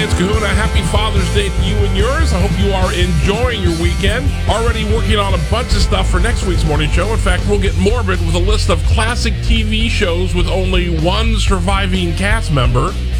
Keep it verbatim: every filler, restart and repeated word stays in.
it's Kahuna. Happy Father's Day to you and yours. I hope you are enjoying your weekend. Already working on a bunch of stuff for next week's morning show. In fact, we'll get morbid with a list of classic T V shows with only one surviving cast member.